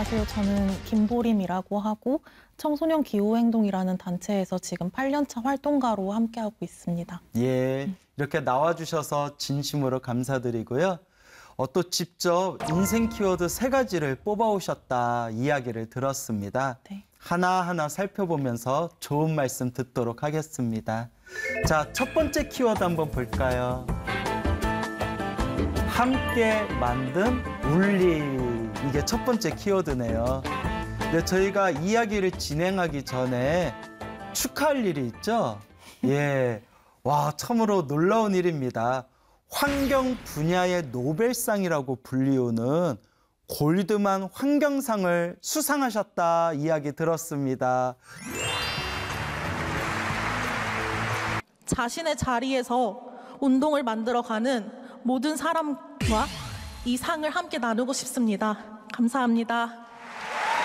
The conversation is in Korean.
안녕하세요. 저는 김보림이라고 하고 청소년 기후행동이라는 단체에서 지금 8년차 활동가로 함께하고 있습니다. 예, 이렇게 나와주셔서 진심으로 감사드리고요. 또 직접 인생 키워드 3가지를 뽑아오셨다 이야기를 들었습니다. 네. 하나하나 살펴보면서 좋은 말씀 듣도록 하겠습니다. 자, 첫 번째 키워드 한번 볼까요? 함께 만든 울림. 이게 첫 번째 키워드네요. 근데 저희가 이야기를 진행하기 전에 축하할 일이 있죠? 예. 와, 참으로 놀라운 일입니다. 환경 분야의 노벨상이라고 불리우는 골드만 환경상을 수상하셨다 이야기 들었습니다. 자신의 자리에서 운동을 만들어가는 모든 사람과 이 상을 함께 나누고 싶습니다. 감사합니다.